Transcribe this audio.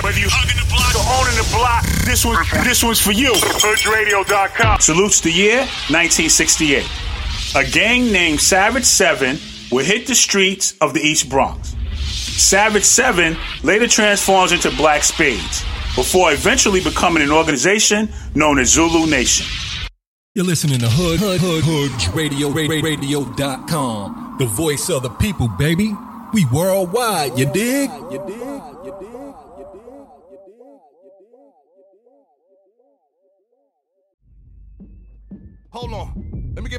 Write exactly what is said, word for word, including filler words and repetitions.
Whether you hugging the block or owning the block, this one, this one's for you. Hood Radio dot com. Salutes the year nineteen sixty-eight. A gang named Savage Seven would hit the streets of the East Bronx. Savage Seven later transforms into Black Spades, before eventually becoming an organization known as Zulu Nation. You're listening to Hood, Hood, Hood, Hood Radio, Radio dot com. The voice of the people, baby. We worldwide, you dig? You dig? You dig? Hold on. Let me get